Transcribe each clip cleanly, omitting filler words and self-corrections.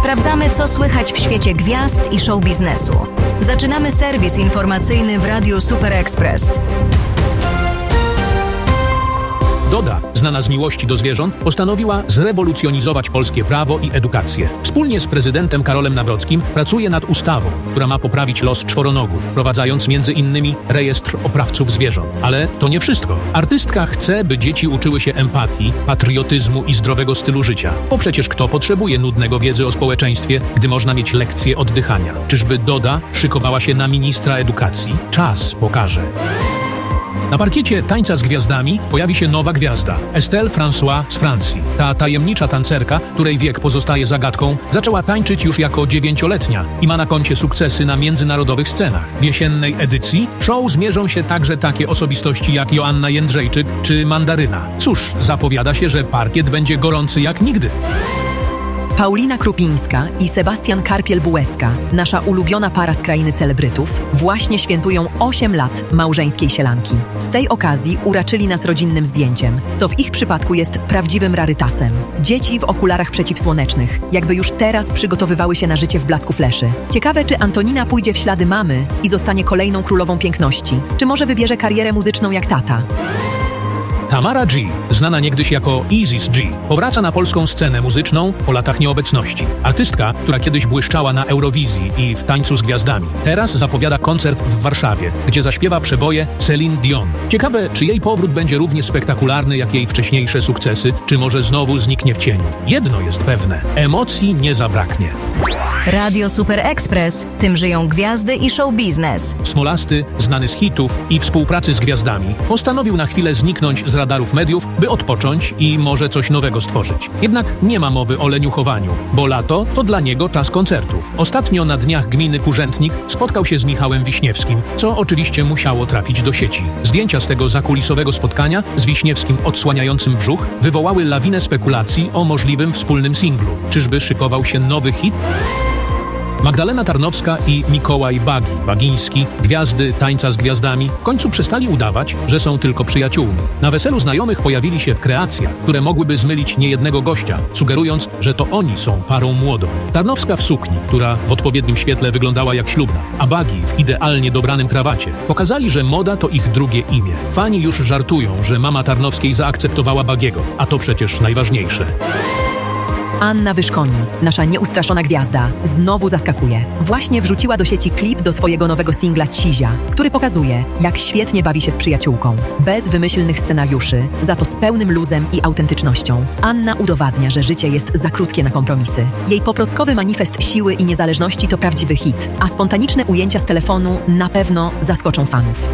Sprawdzamy, co słychać w świecie gwiazd i show biznesu. Zaczynamy serwis informacyjny w Radiu Super Express. Doda, znana z miłości do zwierząt, postanowiła zrewolucjonizować polskie prawo i edukację. Wspólnie z prezydentem Karolem Nawrockim pracuje nad ustawą, która ma poprawić los czworonogów, wprowadzając m.in. rejestr oprawców zwierząt. Ale to nie wszystko. Artystka chce, by dzieci uczyły się empatii, patriotyzmu i zdrowego stylu życia. Bo przecież kto potrzebuje nudnego wiedzy o społeczeństwie, gdy można mieć lekcje oddychania? Czyżby Doda szykowała się na ministra edukacji? Czas pokaże. Na parkiecie Tańca z Gwiazdami pojawi się nowa gwiazda, Estelle François z Francji. Ta tajemnicza tancerka, której wiek pozostaje zagadką, zaczęła tańczyć już jako 9-letnia i ma na koncie sukcesy na międzynarodowych scenach. W jesiennej edycji show zmierzą się także takie osobistości jak Joanna Jędrzejczyk czy Mandaryna. Cóż, zapowiada się, że parkiet będzie gorący jak nigdy. Paulina Krupińska i Sebastian Karpiel-Bułecka, nasza ulubiona para z krainy celebrytów, właśnie świętują 8 lat małżeńskiej sielanki. Z tej okazji uraczyli nas rodzinnym zdjęciem, co w ich przypadku jest prawdziwym rarytasem. Dzieci w okularach przeciwsłonecznych, jakby już teraz przygotowywały się na życie w blasku fleszy. Ciekawe, czy Antonina pójdzie w ślady mamy i zostanie kolejną królową piękności, czy może wybierze karierę muzyczną jak tata. Tamara G, znana niegdyś jako Isis G, powraca na polską scenę muzyczną po latach nieobecności. Artystka, która kiedyś błyszczała na Eurowizji i w Tańcu z Gwiazdami, teraz zapowiada koncert w Warszawie, gdzie zaśpiewa przeboje Celine Dion. Ciekawe, czy jej powrót będzie równie spektakularny jak jej wcześniejsze sukcesy, czy może znowu zniknie w cieniu. Jedno jest pewne, emocji nie zabraknie. Radio Super Express, tym żyją gwiazdy i show biznes. Smolasty, znany z hitów i współpracy z gwiazdami, postanowił na chwilę zniknąć z radarów mediów, by odpocząć i może coś nowego stworzyć. Jednak nie ma mowy o leniuchowaniu, bo lato to dla niego czas koncertów. Ostatnio na dniach gminy Kurzętnik spotkał się z Michałem Wiśniewskim, co oczywiście musiało trafić do sieci. Zdjęcia z tego zakulisowego spotkania z Wiśniewskim odsłaniającym brzuch wywołały lawinę spekulacji o możliwym wspólnym singlu. Czyżby szykował się nowy hit? Magdalena Tarnowska i Mikołaj Bagiński, gwiazdy Tańca z Gwiazdami, w końcu przestali udawać, że są tylko przyjaciółmi. Na weselu znajomych pojawili się w kreacjach, które mogłyby zmylić niejednego gościa, sugerując, że to oni są parą młodą. Tarnowska w sukni, która w odpowiednim świetle wyglądała jak ślubna, a Bagi w idealnie dobranym krawacie, pokazali, że moda to ich drugie imię. Fani już żartują, że mama Tarnowskiej zaakceptowała Bagiego, a to przecież najważniejsze. Anna Wyszkoni, nasza nieustraszona gwiazda, znowu zaskakuje. Właśnie wrzuciła do sieci klip do swojego nowego singla Cizia, który pokazuje, jak świetnie bawi się z przyjaciółką. Bez wymyślnych scenariuszy, za to z pełnym luzem i autentycznością. Anna udowadnia, że życie jest za krótkie na kompromisy. Jej poprockowy manifest siły i niezależności to prawdziwy hit, a spontaniczne ujęcia z telefonu na pewno zaskoczą fanów.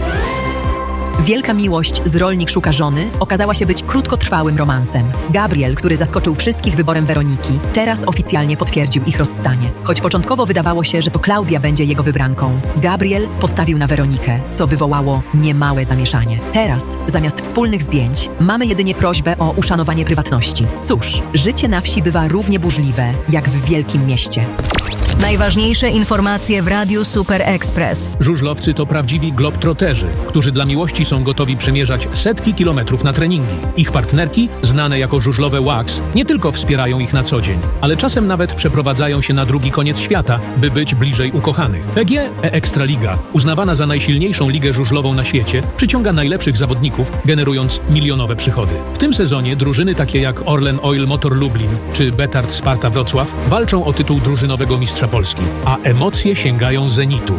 Wielka miłość z Rolnik szuka żony okazała się być krótkotrwałym romansem. Gabriel, który zaskoczył wszystkich wyborem Weroniki, teraz oficjalnie potwierdził ich rozstanie. Choć początkowo wydawało się, że to Klaudia będzie jego wybranką, Gabriel postawił na Weronikę, co wywołało niemałe zamieszanie. Teraz, zamiast wspólnych zdjęć, mamy jedynie prośbę o uszanowanie prywatności. Cóż, życie na wsi bywa równie burzliwe, jak w wielkim mieście. Najważniejsze informacje w Radiu Super Express. Żużlowcy to prawdziwi globtroterzy, którzy dla miłości są gotowi przemierzać setki kilometrów na treningi. Ich partnerki, znane jako żużlowe Wax, nie tylko wspierają ich na co dzień, ale czasem nawet przeprowadzają się na drugi koniec świata, by być bliżej ukochanych. PGE Ekstraliga, uznawana za najsilniejszą ligę żużlową na świecie, przyciąga najlepszych zawodników, generując milionowe przychody. W tym sezonie drużyny takie jak Orlen Oil Motor Lublin czy Betard Sparta Wrocław walczą o tytuł drużynowego mistrza Polski, a emocje sięgają zenitu.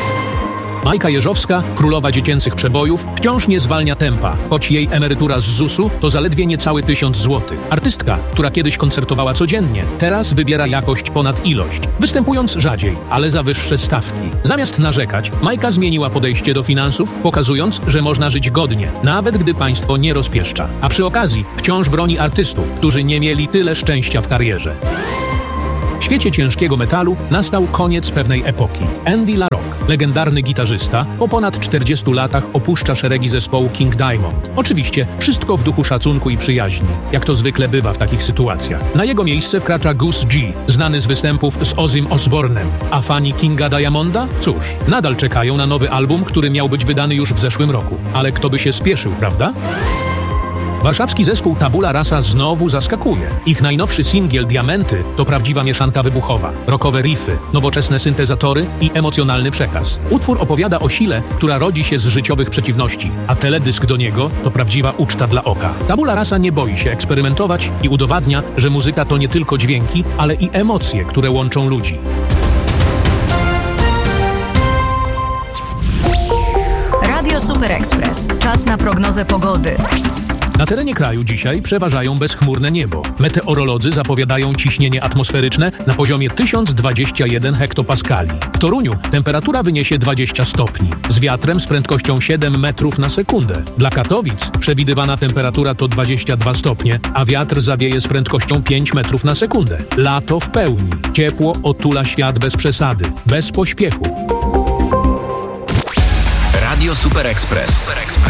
Majka Jeżowska, królowa dziecięcych przebojów, wciąż nie zwalnia tempa, choć jej emerytura z ZUS-u to zaledwie niecały 1000 złotych. Artystka, która kiedyś koncertowała codziennie, teraz wybiera jakość ponad ilość, występując rzadziej, ale za wyższe stawki. Zamiast narzekać, Majka zmieniła podejście do finansów, pokazując, że można żyć godnie, nawet gdy państwo nie rozpieszcza. A przy okazji wciąż broni artystów, którzy nie mieli tyle szczęścia w karierze. W świecie ciężkiego metalu nastał koniec pewnej epoki. Andy LaRocque, legendarny gitarzysta, po ponad 40 latach opuszcza szeregi zespołu King Diamond. Oczywiście wszystko w duchu szacunku i przyjaźni, jak to zwykle bywa w takich sytuacjach. Na jego miejsce wkracza Gus G, znany z występów z Ozzym Osbournem. A fani Kinga Diamonda? Cóż, nadal czekają na nowy album, który miał być wydany już w zeszłym roku. Ale kto by się spieszył, prawda? Warszawski zespół Tabula Rasa znowu zaskakuje. Ich najnowszy singiel Diamenty to prawdziwa mieszanka wybuchowa. Rockowe riffy, nowoczesne syntezatory i emocjonalny przekaz. Utwór opowiada o sile, która rodzi się z życiowych przeciwności, a teledysk do niego to prawdziwa uczta dla oka. Tabula Rasa nie boi się eksperymentować i udowadnia, że muzyka to nie tylko dźwięki, ale i emocje, które łączą ludzi. Radio Super Express. Czas na prognozę pogody. Na terenie kraju dzisiaj przeważają bezchmurne niebo. Meteorolodzy zapowiadają ciśnienie atmosferyczne na poziomie 1021 hektopaskali. W Toruniu temperatura wyniesie 20 stopni, z wiatrem z prędkością 7 metrów na sekundę. Dla Katowic przewidywana temperatura to 22 stopnie, a wiatr zawieje z prędkością 5 metrów na sekundę. Lato w pełni. Ciepło otula świat bez przesady, bez pośpiechu. Radio Super Express.